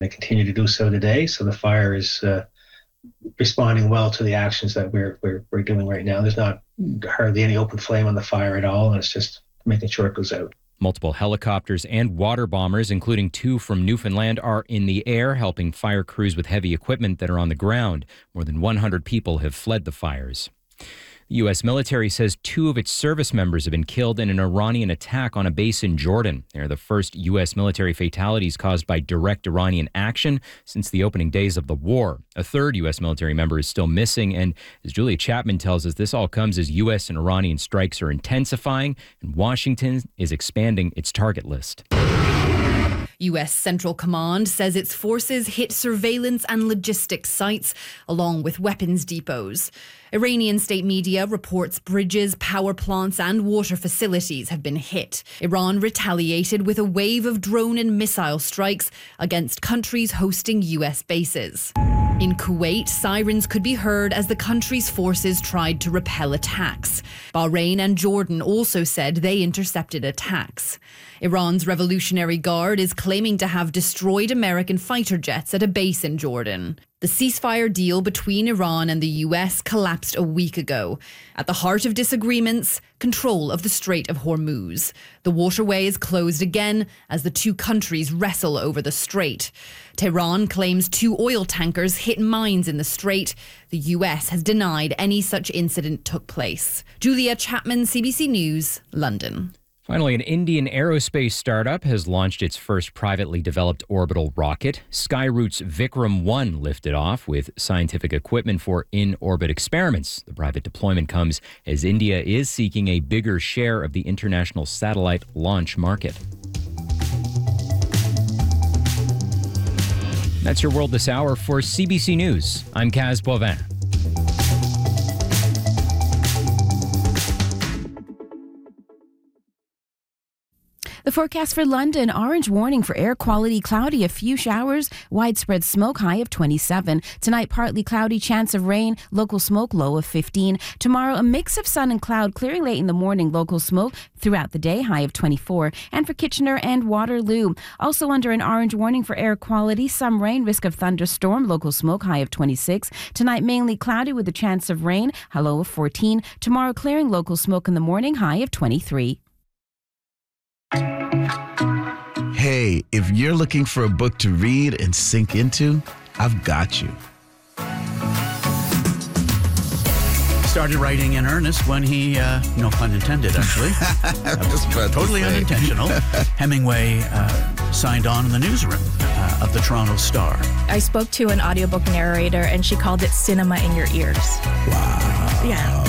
They continue to do so today. So the fire is responding well to the actions that we're doing right now. There's not hardly any open flame on the fire at all, and it's just making sure it goes out. Multiple helicopters and water bombers, including 2 from Newfoundland, are in the air, helping fire crews with heavy equipment that are on the ground. More than 100 people have fled the fires. The U.S. military says 2 of its service members have been killed in an Iranian attack on a base in Jordan. They are the first U.S. military fatalities caused by direct Iranian action since the opening days of the war. A third U.S. military member is still missing, and as Julia Chapman tells us, this all comes as U.S. and Iranian strikes are intensifying, and Washington is expanding its target list. U.S. Central Command says its forces hit surveillance and logistics sites, along with weapons depots. Iranian state media reports bridges, power plants and water facilities have been hit. Iran retaliated with a wave of drone and missile strikes against countries hosting U.S. bases. In Kuwait, sirens could be heard as the country's forces tried to repel attacks. Bahrain and Jordan also said they intercepted attacks. Iran's Revolutionary Guard is claiming to have destroyed American fighter jets at a base in Jordan. The ceasefire deal between Iran and the U.S. collapsed a week ago. At the heart of disagreements, control of the Strait of Hormuz. The waterway is closed again as the 2 countries wrestle over the strait. Tehran claims 2 oil tankers hit mines in the strait. The U.S. has denied any such incident took place. Julia Chapman, CBC News, London. Finally, an Indian aerospace startup has launched its first privately developed orbital rocket. Skyroot's Vikram 1 lifted off with scientific equipment for in-orbit experiments. The private deployment comes as India is seeking a bigger share of the international satellite launch market. That's your world this hour. For CBC News, I'm Kaz Boivin. The forecast for London, orange warning for air quality, cloudy, a few showers, widespread smoke, high of 27. Tonight, partly cloudy, chance of rain, local smoke, low of 15. Tomorrow, a mix of sun and cloud, clearing late in the morning, local smoke throughout the day, high of 24. And for Kitchener and Waterloo, also under an orange warning for air quality, some rain, risk of thunderstorm, local smoke, high of 26. Tonight, mainly cloudy with a chance of rain, a low of 14. Tomorrow, clearing, local smoke in the morning, high of 23. Hey, if you're looking for a book to read and sink into, I've got you. Started writing in earnest when he, no pun intended, actually. Totally unintentional. Hemingway signed on in the newsroom of the Toronto Star. I spoke to an audiobook narrator, and she called it cinema in your ears. Wow. Yeah.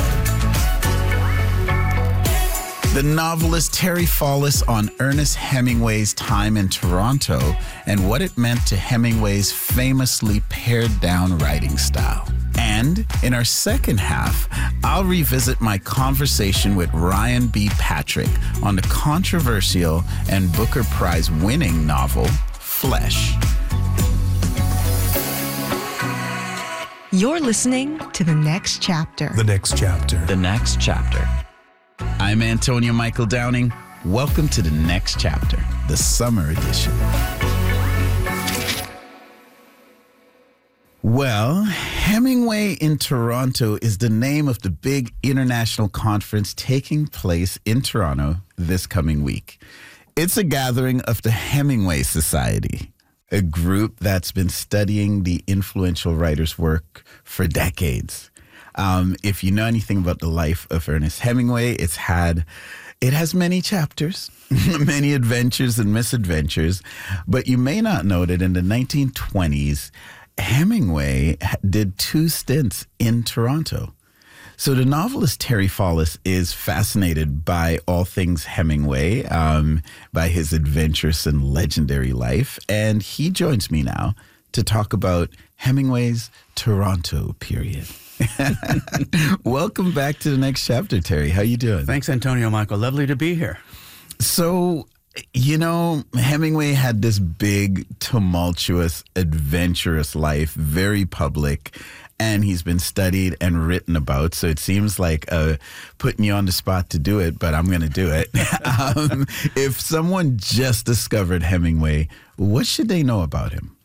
The novelist Terry Fallis on Ernest Hemingway's time in Toronto and what it meant to Hemingway's famously pared-down writing style. And in our second half, I'll revisit my conversation with Ryan B. Patrick on the controversial and Booker Prize-winning novel, Flesh. You're listening to The Next Chapter. The Next Chapter. The Next Chapter. I'm Antonio Michael Downing. Welcome to The Next Chapter, the summer edition. Well, Hemingway in Toronto is the name of the big international conference taking place in Toronto this coming week. It's a gathering of the Hemingway Society, a group that's been studying the influential writer's work for decades. If you know anything about the life of Ernest Hemingway, it has many chapters, many adventures and misadventures, but you may not know that in the 1920s, Hemingway did 2 stints in Toronto. So the novelist Terry Fallis is fascinated by all things Hemingway, by his adventurous and legendary life, and he joins me now to talk about Hemingway's Toronto period. Welcome back to The Next Chapter, Terry. How you doing? Thanks, Antonio Michael. Lovely to be here. So, you know, Hemingway had this big, tumultuous, adventurous life, very public, and he's been studied and written about. So it seems like putting you on the spot to do it, but I'm going to do it. If someone just discovered Hemingway, what should they know about him?